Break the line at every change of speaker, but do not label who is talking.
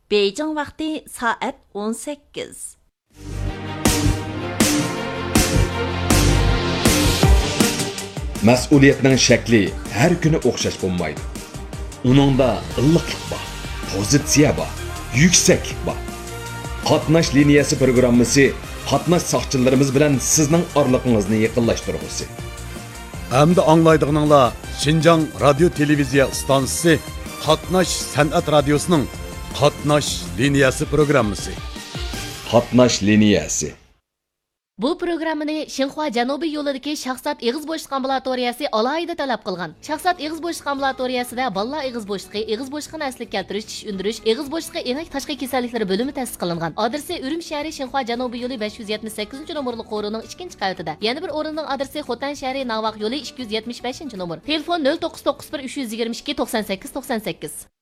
Beijing vaqti soat 18.
Mas'uliyatning shakli har kuni o'xshash bo'lmaydi. Uningda illiqlik bor, pozitsiya bor, yuksaklik bor. Qatnash liniyasi programmasi qatnash soqchilarimiz bilan sizning orliqingizni yaqinlashtirgusi.
Hamda anglaydiganinglar Şinjan radio televiziya stansiyasi Qatnash san'at radiosining Qatnash liniyasi programmasi.
Qatnash liniyasi.
Bu programmani Xinhua Janubiy yo'lidagi shaxsat eg'iz bo'shliq ambulatoriyasi alohida talab qilgan. Shaxsat eg'iz bo'shliq ambulatoriyasida bolalar eg'iz bo'shliqi, eg'iz bo'shliqini asliga keltirish, tish undirish, eg'iz bo'shliqi enak tashqi kasalliklari bo'limi ta'sis qilingan. Adresi Urum shahri Xinhua Janubiy yo'li 578-nomerli qo'rining 2-qavatida. Yana bir o'rinning adresi Xotan shahri Navaq yo'li 275-nomer. Telefon 0991 322 98 98.